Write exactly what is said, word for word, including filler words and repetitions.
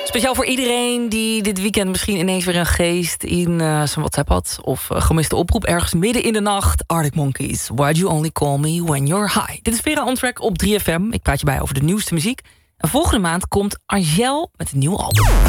Speciaal voor iedereen die dit weekend misschien ineens weer een geest in uh, zijn WhatsApp had. Of uh, gemiste oproep ergens midden in de nacht. Arctic Monkeys, Why'd You Only Call Me When You're High. Dit is Vera On Track op drie F M. Ik praat je bij over de nieuwste muziek. En volgende maand komt Angèle met een nieuw album.